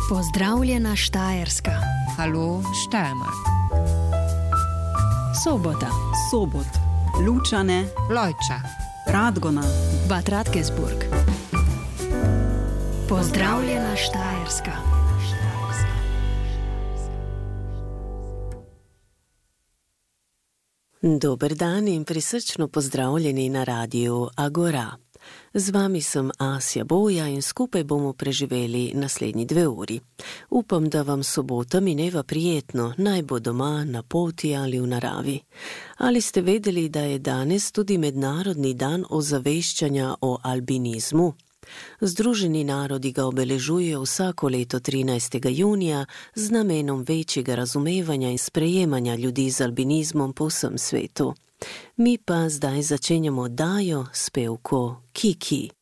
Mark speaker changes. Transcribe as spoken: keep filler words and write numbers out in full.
Speaker 1: Pozdravljena Štajerska.
Speaker 2: Halo Steiermark.
Speaker 1: Sobota.
Speaker 3: Sobot. Lučane.
Speaker 2: Lojča.
Speaker 3: Radgona.
Speaker 1: Bad Radkersburg. Pozdravljena Štajerska.
Speaker 4: Dober dan in prisrčno pozdravljeni na radiju Agora. Z vami sem Asja Boja in skupaj bomo preživeli naslednji dve uri. Upam, da vam sobota mineva prijetno, naj bo doma, na poti ali v naravi. Ali ste vedeli, da je danes tudi mednarodni dan ozaveščanja o albinizmu? Združeni narodi ga obeležujejo vsako leto trinajstega junija z namenom večjega razumevanja in sprejemanja ljudi z albinizmom po vsem svetu. Mi pa zdaj začenjamo oddajo s pevko Kiki.